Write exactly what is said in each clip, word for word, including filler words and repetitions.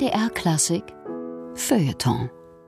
D R Klassik Feuilleton.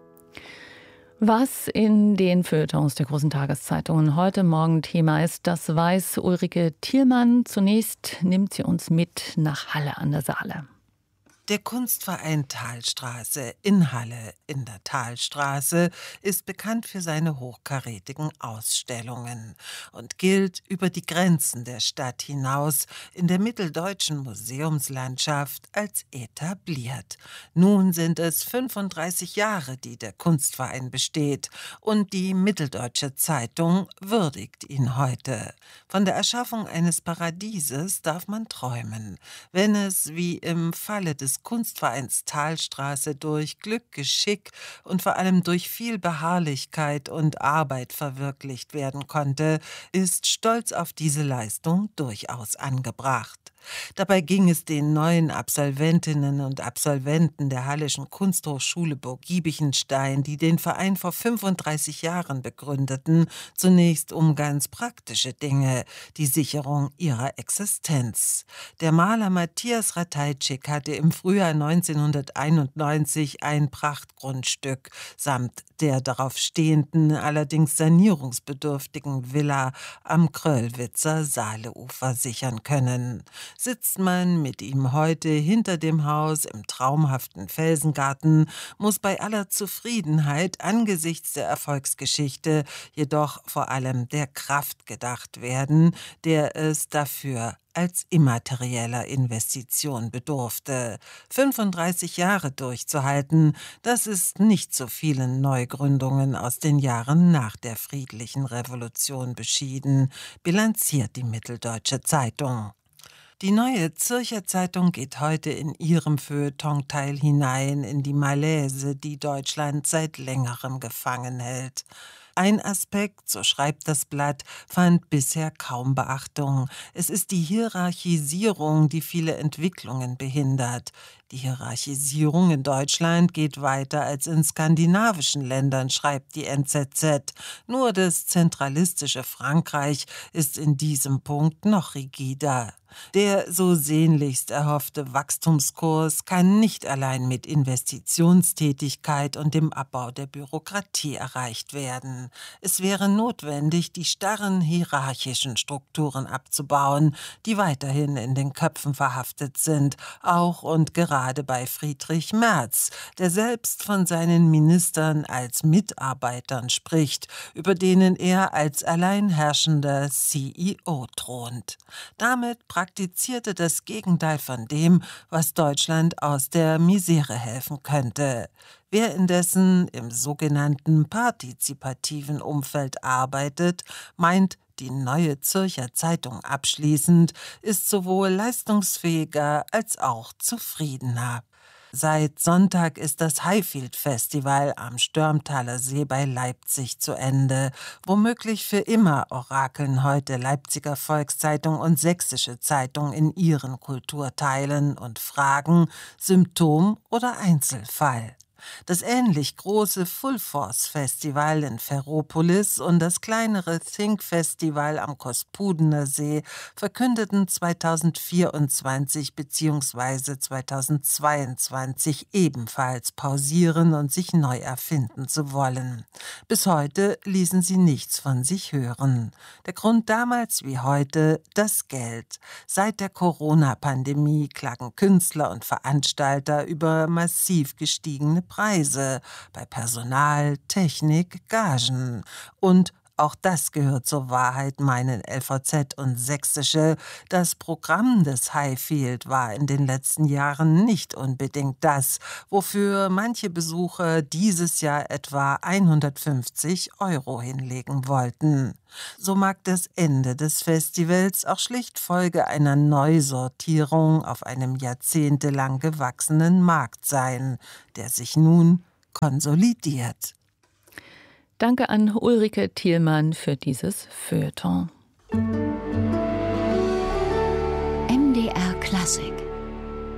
Was in den Feuilletons der großen Tageszeitungen heute Morgen Thema ist, das weiß Ulrike Thielmann. Zunächst nimmt sie uns mit nach Halle an der Saale. Der Kunstverein Thalstraße in Halle in der Thalstraße ist bekannt für seine hochkarätigen Ausstellungen und gilt über die Grenzen der Stadt hinaus in der mitteldeutschen Museumslandschaft als etabliert. Nun sind es fünfunddreißig Jahre, die der Kunstverein besteht, und die Mitteldeutsche Zeitung würdigt ihn heute. Von der Erschaffung eines Paradieses darf man träumen, wenn es wie im Falle des Kunstvereins Thalstraße durch Glück, Geschick und vor allem durch viel Beharrlichkeit und Arbeit verwirklicht werden konnte, ist Stolz auf diese Leistung durchaus angebracht. Dabei ging es den neuen Absolventinnen und Absolventen der Halleschen Kunsthochschule Burg Giebichenstein, die den Verein vor fünfunddreißig Jahren begründeten, zunächst um ganz praktische Dinge, die Sicherung ihrer Existenz. Der Maler Matthias Ratajczyk hatte im Frühjahr neunzehnhunderteinundneunzig ein Prachtgrundstück samt der darauf stehenden, allerdings sanierungsbedürftigen Villa am Kröllwitzer Saaleufer sichern können. Sitzt man mit ihm heute hinter dem Haus im traumhaften Felsengarten, muss bei aller Zufriedenheit angesichts der Erfolgsgeschichte jedoch vor allem der Kraft gedacht werden, der es dafür als immaterieller Investition bedurfte. fünfunddreißig Jahre durchzuhalten, das ist nicht so vielen Neugründungen aus den Jahren nach der friedlichen Revolution beschieden, bilanziert die Mitteldeutsche Zeitung. Die Neue Zürcher Zeitung geht heute in ihrem Feuilletonteil hinein in die Malaise, die Deutschland seit längerem gefangen hält. Ein Aspekt, so schreibt das Blatt, fand bisher kaum Beachtung. Es ist die Hierarchisierung, die viele Entwicklungen behindert. Die Hierarchisierung in Deutschland geht weiter als in skandinavischen Ländern, schreibt die N Z Z. Nur das zentralistische Frankreich ist in diesem Punkt noch rigider. Der so sehnlichst erhoffte Wachstumskurs kann nicht allein mit Investitionstätigkeit und dem Abbau der Bürokratie erreicht werden. Es wäre notwendig, die starren hierarchischen Strukturen abzubauen, die weiterhin in den Köpfen verhaftet sind, auch und gerade bei Friedrich Merz, der selbst von seinen Ministern als Mitarbeitern spricht, über denen er als alleinherrschender C E O thront. Damit praktizierte das Gegenteil von dem, was Deutschland aus der Misere helfen könnte. Wer indessen im sogenannten partizipativen Umfeld arbeitet, meint, die Neue Zürcher Zeitung abschließend, ist sowohl leistungsfähiger als auch zufriedener. Seit Sonntag ist das Highfield-Festival am Störmtaler See bei Leipzig zu Ende. Womöglich für immer orakeln heute Leipziger Volkszeitung und Sächsische Zeitung in ihren Kulturteilen und fragen Symptom oder Einzelfall. Das ähnlich große Full-Force-Festival in Ferropolis und das kleinere Think-Festival am Kospudener See verkündeten zweitausendvierundzwanzig bzw. zweitausendzweiundzwanzig ebenfalls pausieren und sich neu erfinden zu wollen. Bis heute ließen sie nichts von sich hören. Der Grund damals wie heute das Geld. Seit der Corona-Pandemie klagen Künstler und Veranstalter über massiv gestiegene Preise bei Personal, Technik, Gagen. Und auch das gehört zur Wahrheit, meinen L V Z und Sächsische. Das Programm des Highfield war in den letzten Jahren nicht unbedingt das, wofür manche Besucher dieses Jahr etwa hundertfünfzig Euro hinlegen wollten. So mag das Ende des Festivals auch schlicht Folge einer Neusortierung auf einem jahrzehntelang gewachsenen Markt sein, der sich nun konsolidiert. Danke an Ulrike Thielmann für dieses Feuilleton. M D R Klassik